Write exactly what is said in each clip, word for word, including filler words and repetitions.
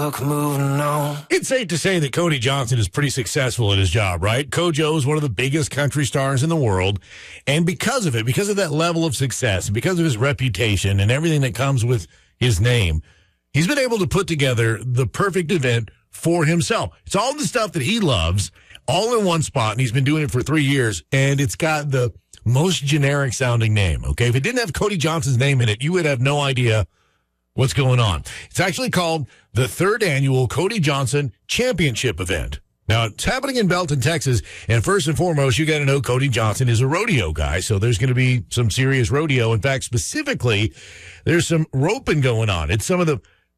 Moving on. It's safe to say that Cody Johnson is pretty successful at his job, right? Kojo is one of the biggest country stars in the world. And because of it, because of that level of success, because of his reputation and everything that comes with his name, he's been able to put together the perfect event for himself. It's all the stuff that he loves, all in one spot, and he's been doing it for three years, and it's got the most generic sounding name, okay? If it didn't have Cody Johnson's name in it, you would have no idea what's going on. It's actually called the third annual Cody Johnson Championship event. Now, it's happening in Belton, Texas, and first and foremost, you got to know Cody Johnson is a rodeo guy, so there's going to be some serious rodeo. In fact, specifically, there's some roping going on. It's some of the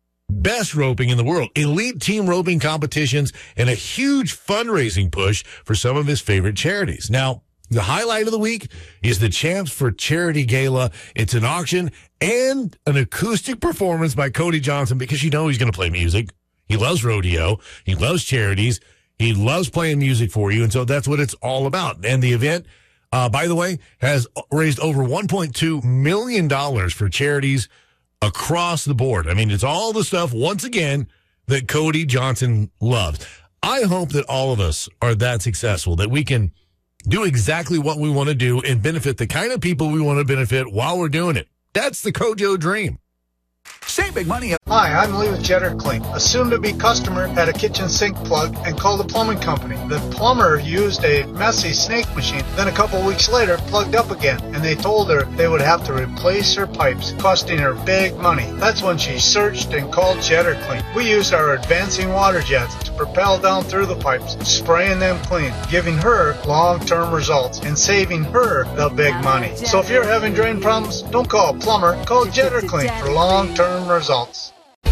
best roping in the world, elite team roping competitions, and a huge fundraising push for some of his favorite charities. Now, the highlight of the week is the Champs for Charity Gala. It's an auction and an acoustic performance by Cody Johnson because you know he's going to play music. He loves rodeo. He loves charities. He loves playing music for you, and so that's what it's all about. And the event, uh, by the way, has raised over one point two million dollars for charities across the board. I mean, it's all the stuff, once again, that Cody Johnson loves. I hope that all of us are that successful, that we can do exactly what we want to do and benefit the kind of people we want to benefit while we're doing it. That's the Kojo dream. Save big money. Hi, I'm Lee with Jetter Clean, a soon-to-be customer had a kitchen sink plug and called the plumbing company. The plumber used a messy snake machine, then a couple weeks later plugged up again, and they told her they would have to replace her pipes, costing her big money. That's when she searched and called Jetter Clean. We used our advancing water jets to propel down through the pipes, spraying them clean, giving her long-term results and saving her the big money. So if you're having drain problems, don't call a plumber, call Jetter Clean for long-term results.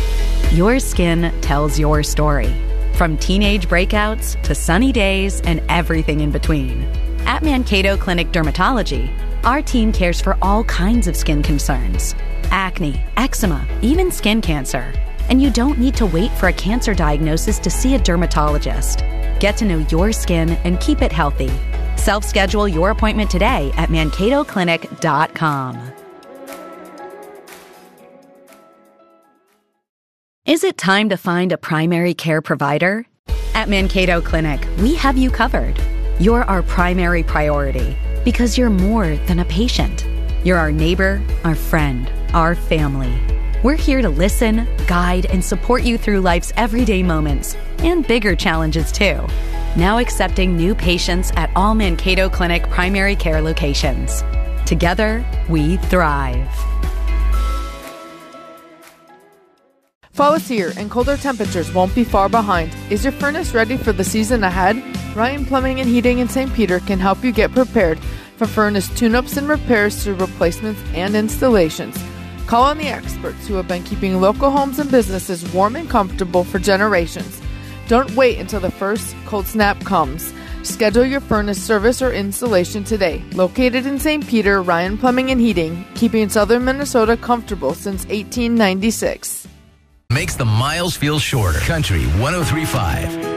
Your skin tells your story. From teenage breakouts to sunny days and everything in between. At Mankato Clinic Dermatology, our team cares for all kinds of skin concerns. Acne, eczema, even skin cancer. And you don't need to wait for a cancer diagnosis to see a dermatologist. Get to know your skin and keep it healthy. Self-schedule your appointment today at mankato clinic dot com. Is it time to find a primary care provider? At Mankato Clinic, we have you covered. You're our primary priority because you're more than a patient. You're our neighbor, our friend, our family. We're here to listen, guide, and support you through life's everyday moments and bigger challenges too. Now accepting new patients at all Mankato Clinic primary care locations. Together, we thrive. Fall is here and colder temperatures won't be far behind. Is your furnace ready for the season ahead? Ryan Plumbing and Heating in Saint Peter can help you get prepared for furnace tune-ups and repairs to replacements and installations. Call on the experts who have been keeping local homes and businesses warm and comfortable for generations. Don't wait until the first cold snap comes. Schedule your furnace service or installation today. Located in Saint Peter, Ryan Plumbing and Heating, keeping southern Minnesota comfortable since eighteen ninety-six. Makes the miles feel shorter. Country one oh three point five.